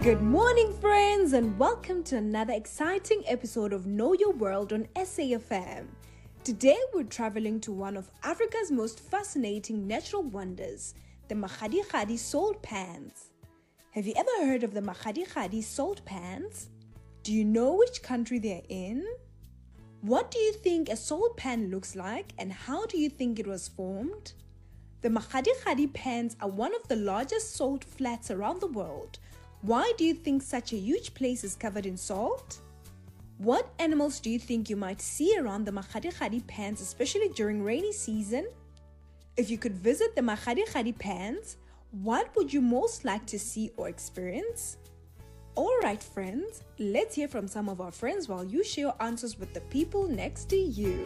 Good morning, friends, and welcome to another exciting episode of Know Your World on SAFM. Today, we're traveling to one of Africa's most fascinating natural wonders, the Makgadikgadi salt pans. Have you ever heard of the Makgadikgadi salt pans? Do you know which country they're in? What do you think a salt pan looks like, and how do you think it was formed? The Makgadikgadi pans are one of the largest salt flats around the world. Why do you think such a huge place is covered in salt? What animals do you think you might see around the Makgadikgadi pans, especially during rainy season? If you could visit the Makgadikgadi pans, what would you most like to see or experience? Alright friends, let's hear from some of our friends while you share your answers with the people next to you.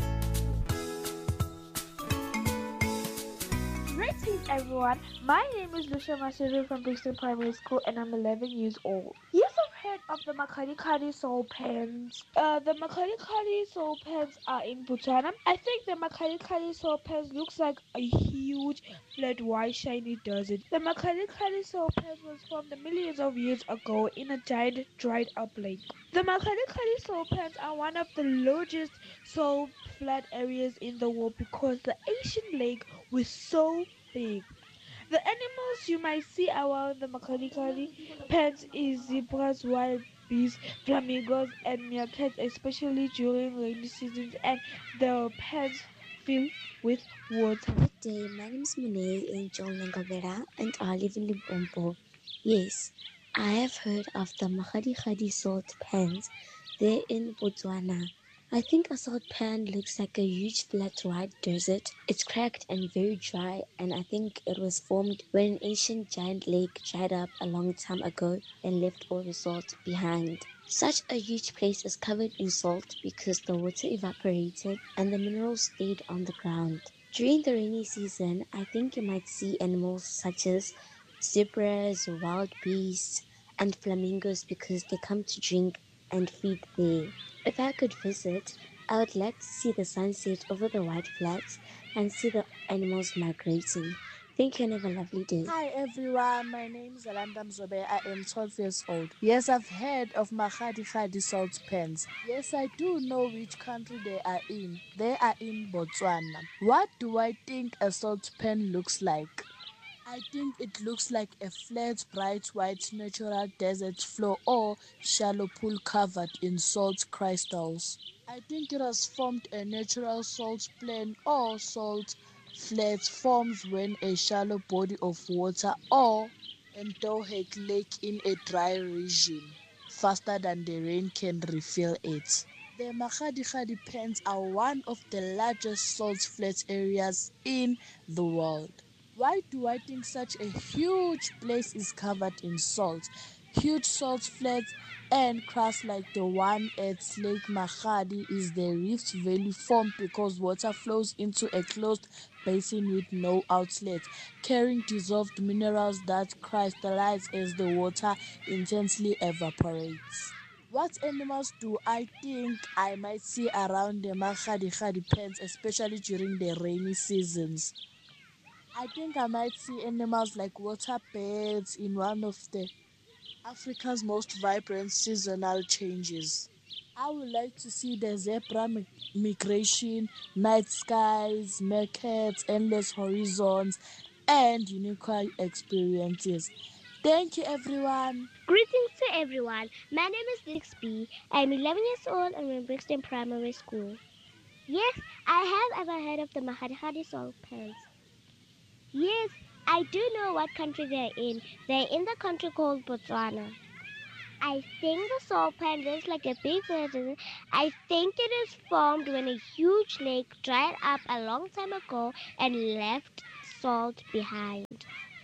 Greetings everyone, my name is Lucia Masiru from Brixton Primary School and I'm 11 years old. Yes, I've heard of the Makgadikgadi salt pans. The Makgadikgadi salt pans are in Botswana. I think the Makgadikgadi salt pans looks like a huge flat white shiny desert. The Makgadikgadi salt pans was formed millions of years ago in a giant dried up lake. The Makgadikgadi salt pans are one of the largest salt flat areas in the world because the ancient lake was so big. The animals you might see around the Makgadikgadi pans is zebras, wild beasts, flamingos, and meerkats, especially during rainy seasons, and the pans fill with water. Good day, my name is Monet Angel Nangavera and I live in Limpopo. Yes, I have heard of the Makgadikgadi salt pans. They're in Botswana. I think a salt pan looks like a huge flat white desert. It's cracked and very dry, and I think it was formed when an ancient giant lake dried up a long time ago and left all the salt behind. Such a huge place is covered in salt because the water evaporated and the minerals stayed on the ground. During the rainy season, I think you might see animals such as zebras, wild beasts, and flamingos because they come to drink and feed there. If I could visit, I would like to see the sunset over the white flats and see the animals migrating. Thank you and have a lovely day. Hi everyone, my name is Alanda Mzobe. I am 12 years old. Yes, I've heard of Makgadikgadi salt pans. Yes, I do know which country they are in. They are in Botswana. What do I think a salt pan looks like? I think it looks like a flat, bright white natural desert floor or shallow pool covered in salt crystals. I think it has formed a natural salt plain or salt flat forms when a shallow body of water or endowed lake in a dry region faster than the rain can refill it. The Makgadikgadi pans are one of the largest salt flat areas in the world. Why do I think such a huge place is covered in salt? Huge salt flats and crust like the one at Lake Makgadi is the Rift Valley formed because water flows into a closed basin with no outlet, carrying dissolved minerals that crystallize as the water intensely evaporates. What animals do I think I might see around the Makgadikgadi pans, especially during the rainy seasons? I think I might see animals like water birds in one of the Africa's most vibrant seasonal changes. I would like to see the zebra migration, night skies, meerkats, endless horizons, and unique experiences. Thank you, everyone. Greetings to everyone. My name is Dixby. I'm 11 years old and I'm in Brixton Primary School. Yes, I have ever heard of the Makgadikgadi salt pans. Yes, I do know what country they're in. They're in the country called Botswana. I think the salt pan looks like a big desert. I think it is formed when a huge lake dried up a long time ago and left salt behind.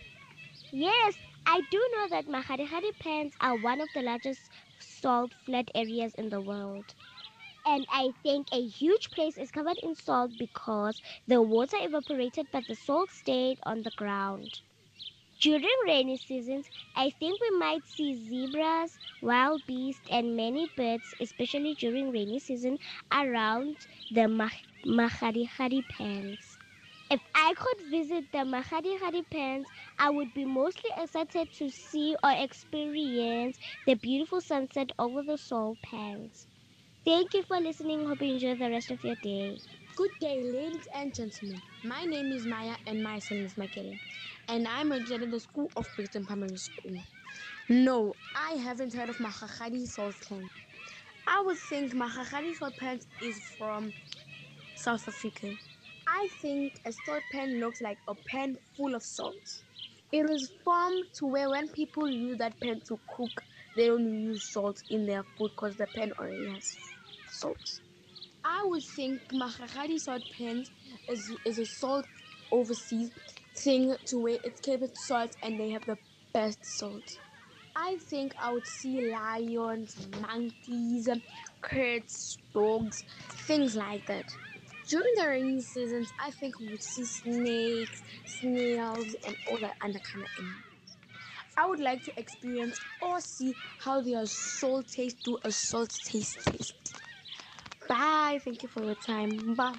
Yes, I do know that Makgadikgadi pans are one of the largest salt flat areas in the world. And I think a huge place is covered in salt because the water evaporated but the salt stayed on the ground. During rainy seasons, I think we might see zebras, wild beasts, and many birds, especially during rainy season, around the Makgadikgadi pans. If I could visit the Makgadikgadi Pens, I would be mostly excited to see or experience the beautiful sunset over the salt pans. Thank you for listening. Hope you enjoy the rest of your day. Good day, ladies and gentlemen. My name is Maya and my son is Makele. And I'm a graduate of the School of Brixton Primary School. No, I haven't heard of Makgadikgadi salt pan. I would think Makgadikgadi salt pan is from South Africa. I think a salt pan looks like a pan full of salt. It is formed to where when people use that pan to cook, they don't use salt in their food because the pan already has salt. I would think Makgadikgadi salt pans is a salt overseas thing to where it's kept with salt and they have the best salt. I think I would see lions, monkeys, cats, dogs, things like that. During the rainy seasons, I think we would see snakes, snails, and all that other kind of animals. I would like to experience or see how their salt taste do a salt taste. Bye. Thank you for your time. Bye.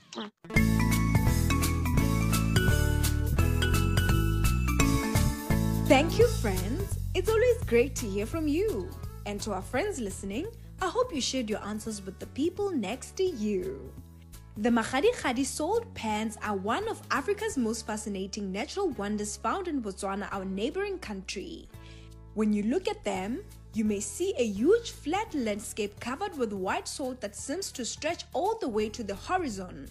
Thank you, friends. It's always great to hear from you. And to our friends listening, I hope you shared your answers with the people next to you. The Makgadikgadi salt pans are one of Africa's most fascinating natural wonders found in Botswana, our neighboring country. When you look at them, you may see a huge flat landscape covered with white salt that seems to stretch all the way to the horizon.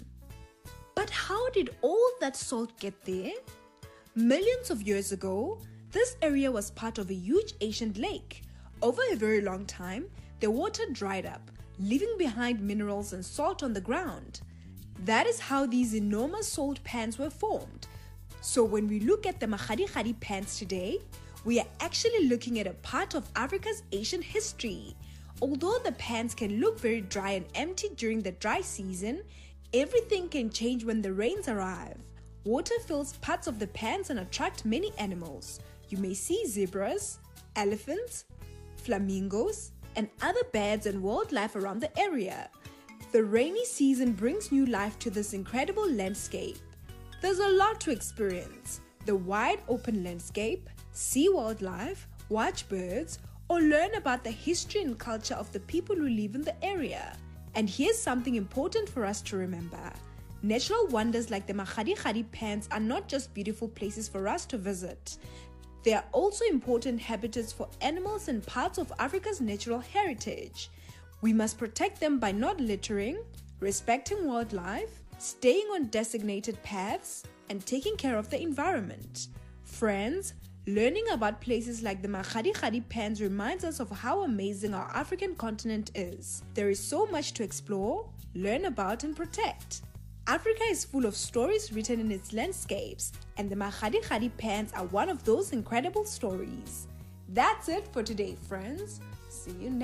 But how did all that salt get there? Millions of years ago, this area was part of a huge ancient lake. Over a very long time, the water dried up, leaving behind minerals and salt on the ground. That is how these enormous salt pans were formed. So when we look at the Makgadikgadi pans today, we are actually looking at a part of Africa's ancient history. Although the pans can look very dry and empty during the dry season, everything can change when the rains arrive. Water fills parts of the pans and attracts many animals. You may see zebras, elephants, flamingos, and other birds and wildlife around the area. The rainy season brings new life to this incredible landscape. There's a lot to experience: the wide open landscape, see wildlife, watch birds, or learn about the history and culture of the people who live in the area. And here's something important for us to remember. Natural wonders like the Makgadikgadi pans are not just beautiful places for us to visit. They are also important habitats for animals and parts of Africa's natural heritage. We must protect them by not littering, respecting wildlife, staying on designated paths, and taking care of the environment. Friends, learning about places like the Makgadikgadi pans reminds us of how amazing our African continent is. There is so much to explore, learn about, and protect. Africa is full of stories written in its landscapes, and the Makgadikgadi pans are one of those incredible stories. That's it for today, friends. See you next time.